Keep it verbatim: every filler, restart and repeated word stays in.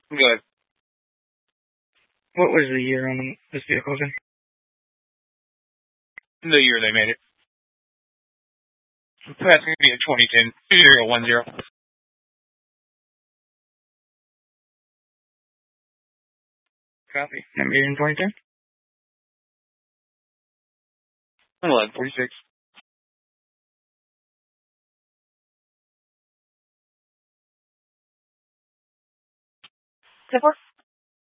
Good. What was the year on this vehicle again? The year they made it. That's going to be a twenty ten two zero one zero. Copy. And made in twenty ten? eleven forty-six. Support.